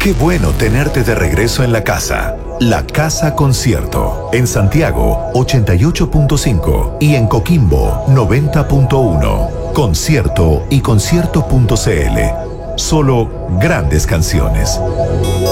Qué bueno tenerte de regreso en la casa. La Casa Concierto. En Santiago, 88.5 y en Coquimbo, 90.1. Concierto y concierto.cl. Solo grandes canciones.